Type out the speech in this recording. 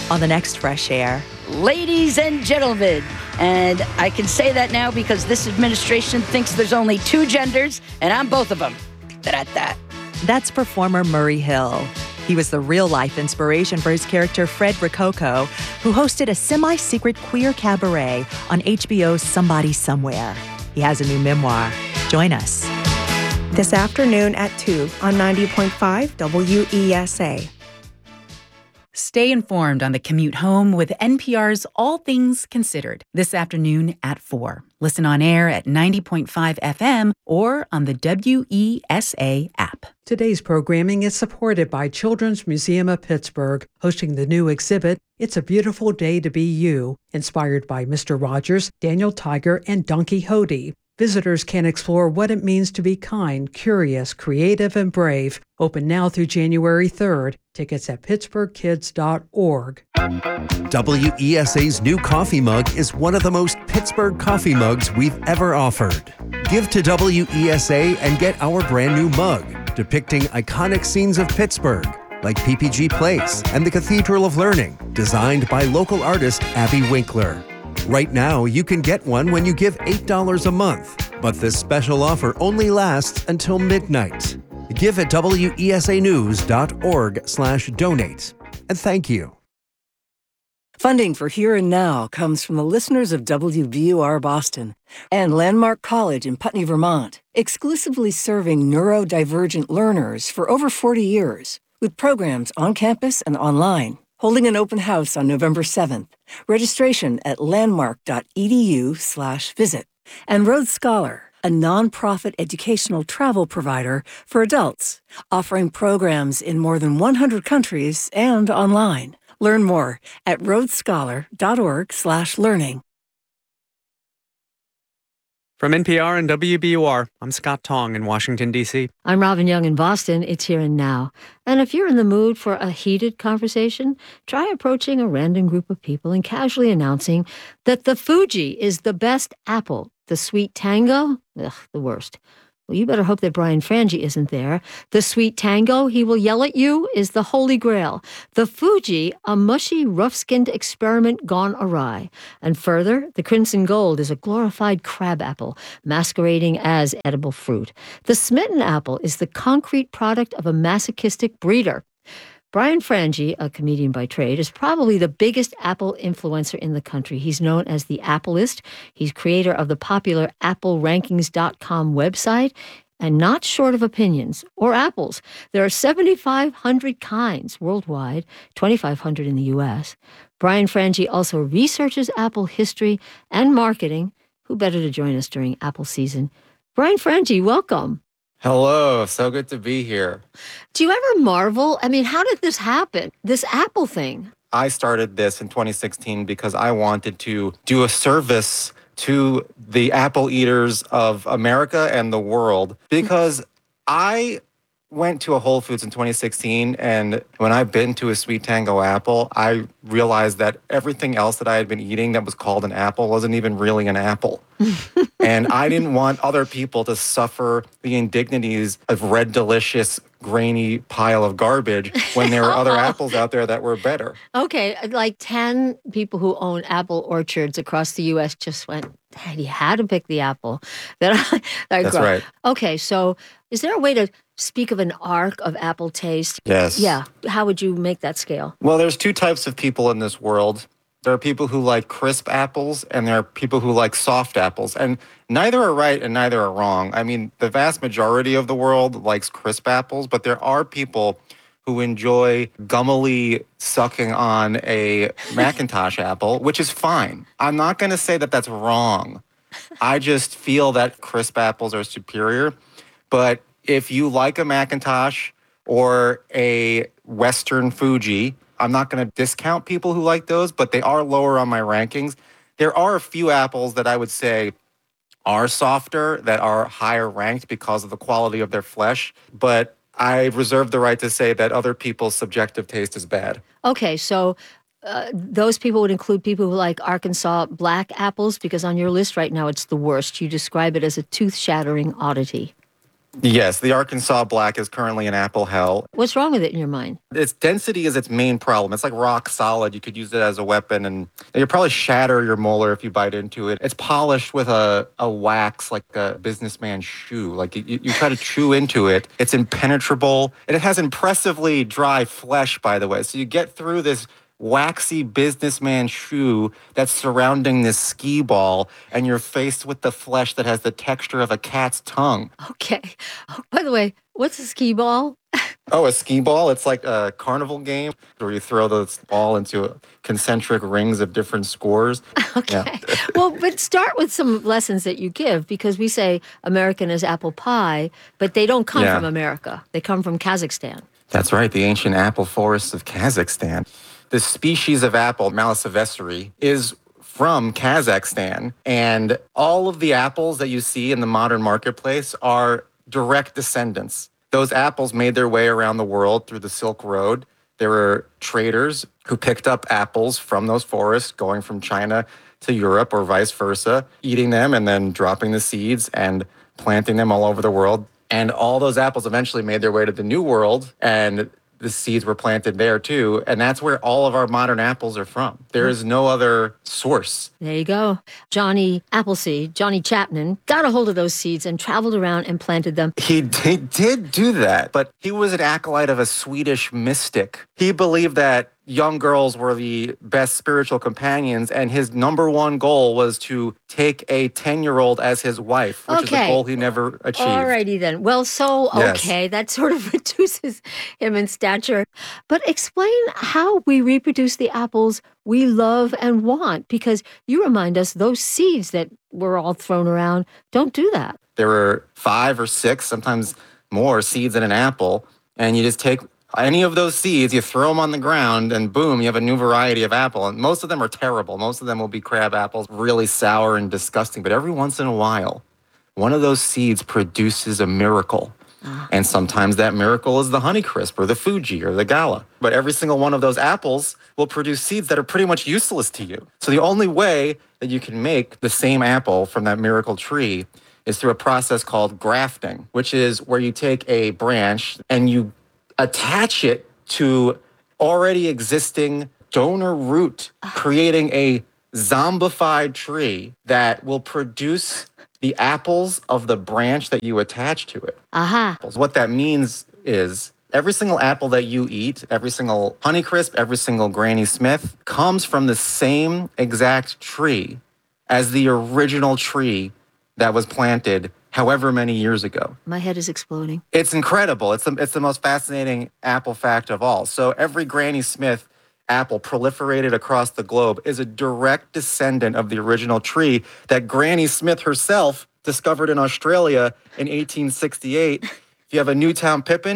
on the next Fresh Air. Ladies and gentlemen, and I can say that now because this administration thinks there's only two genders, and I'm both of them. Da-da-da. That's performer Murray Hill. He was the real-life inspiration for his character Fred Rococo, who hosted a semi-secret queer cabaret on HBO's Somebody Somewhere. He has a new memoir. Join us. This afternoon at 2 on 90.5 WESA. Stay informed on the commute home with NPR's All Things Considered this afternoon at 4. Listen on air at 90.5 FM or on the WESA app. Today's programming is supported by Children's Museum of Pittsburgh, hosting the new exhibit, It's a Beautiful Day to Be You, inspired by Mr. Rogers, Daniel Tiger, and Don Quixote. Visitors can explore what it means to be kind, curious, creative, and brave. Open now through January 3rd. Tickets at pittsburghkids.org. WESA's new coffee mug is one of the most Pittsburgh coffee mugs we've ever offered. Give to WESA and get our brand new mug, depicting iconic scenes of Pittsburgh, like PPG Place and the Cathedral of Learning, designed by local artist Abby Winkler. Right now, you can get one when you give $8 a month, but this special offer only lasts until midnight. Give at wesanews.org/donate. And thank you. Funding for Here and Now comes from the listeners of WBUR Boston and Landmark College in Putney, Vermont, exclusively serving neurodivergent learners for over 40 years, with programs on campus and online. Holding an open house on November 7th. Registration at landmark.edu/visit. And Rhodes Scholar, a nonprofit educational travel provider for adults, offering programs in more than 100 countries and online. Learn more at rhodesscholar.org/learning. From NPR and WBUR, I'm Scott Tong in Washington, D.C. I'm Robin Young in Boston. It's Here and Now. And if you're in the mood for a heated conversation, try approaching a random group of people and casually announcing that the Fuji is the best apple. The Sweet Tango? Ugh, the worst. Well, you better hope that Brian Frangie isn't there. The Sweet Tango, he will yell at you, is the Holy Grail. The Fuji, a mushy, rough-skinned experiment gone awry. And further, the Crimson Gold is a glorified crab apple, masquerading as edible fruit. The Smitten apple is the concrete product of a masochistic breeder. Brian Frangie, a comedian by trade, is probably the biggest Apple influencer in the country. He's known as the Appleist. He's creator of the popular AppleRankings.com website, and not short of opinions or apples. There are 7,500 kinds worldwide, 2,500 in the U.S. Brian Frangie also researches Apple history and marketing. Who better to join us during Apple season? Brian Frangie, welcome. Hello, so good to be here. Do you ever marvel? I mean, how did this happen? This Apple thing? I started this in 2016 because I wanted to do a service to the apple eaters of America and the world, because I went to a Whole Foods in 2016, and when I bit into a Sweet Tango apple, I realized that everything else that I had been eating that was called an apple wasn't even really an apple. And I didn't want other people to suffer the indignities of Red Delicious grainy pile of garbage when there were other apples out there that were better. Okay, like 10 people who own apple orchards across the U.S. just went, Dad, you had to pick the apple that I That's grow. right. Okay, so is there a way to speak of an arc of apple taste? Yes. Yeah. How would you make that scale? Well, there's two types of people in this world. There are people who like crisp apples, and there are people who like soft apples. And neither are right and neither are wrong. I mean, the vast majority of the world likes crisp apples, but there are people who enjoy gummily sucking on a Macintosh apple, which is fine. I'm not going to say that that's wrong. I just feel that crisp apples are superior. But if you like a Macintosh or a Western Fuji, I'm not going to discount people who like those, but they are lower on my rankings. There are a few apples that I would say are softer, that are higher ranked because of the quality of their flesh, but I reserve the right to say that other people's subjective taste is bad. Okay, so those people would include people who like Arkansas black apples, because on your list right now it's the worst. You describe it as a tooth-shattering oddity. Yes, the Arkansas Black is currently an apple hell. What's wrong with it in your mind? Its density is its main problem. It's like rock solid. You could use it as a weapon, and you'll probably shatter your molar if you bite into it. It's polished with a wax like a businessman's shoe. Like you try to chew into it. It's impenetrable. And it has impressively dry flesh, by the way. So you get through this waxy businessman shoe that's surrounding this skee ball, and you're faced with the flesh that has the texture of a cat's tongue. Okay. Oh, by the way, what's a skee ball? Oh, a skee ball? It's like a carnival game where you throw the ball into concentric rings of different scores. Okay. Yeah. Well, but start with some lessons that you give, because we say American is apple pie, but they don't come from America. They come from Kazakhstan. That's right, the ancient apple forests of Kazakhstan. The species of apple, Malus sylvestre, is from Kazakhstan, and all of the apples that you see in the modern marketplace are direct descendants. Those apples made their way around the world through the Silk Road. There were traders who picked up apples from those forests, going from China to Europe or vice versa, eating them and then dropping the seeds and planting them all over the world. And all those apples eventually made their way to the New World, and the seeds were planted there too. And that's where all of our modern apples are from. There is no other source. There you go. Johnny Appleseed, Johnny Chapman, got a hold of those seeds and traveled around and planted them. He did do that, but he was an acolyte of a Swedish mystic. He believed that young girls were the best spiritual companions, and his number one goal was to take a 10-year-old as his wife, which is a goal he never achieved. Alrighty then. Well, that sort of reduces him in stature. But explain how we reproduce the apples we love and want, because you remind us those seeds that were all thrown around don't do that. There were 5 or 6, sometimes more seeds in an apple, and you just take any of those seeds, you throw them on the ground, and boom, you have a new variety of apple. And most of them are terrible. Most of them will be crab apples, really sour and disgusting. But every once in a while, one of those seeds produces a miracle. And sometimes that miracle is the Honeycrisp or the Fuji or the Gala. But every single one of those apples will produce seeds that are pretty much useless to you. So the only way that you can make the same apple from that miracle tree is through a process called grafting, which is where you take a branch and you attach it to already existing donor root, creating a zombified tree that will produce the apples of the branch that you attach to it. What that means is every single apple that you eat, every single Honeycrisp, every single Granny Smith comes from the same exact tree as the original tree that was planted however many years ago. My head is exploding. It's incredible. It's the most fascinating apple fact of all. So every Granny Smith apple proliferated across the globe is a direct descendant of the original tree that Granny Smith herself discovered in Australia in 1868. If you have a Newtown Pippin,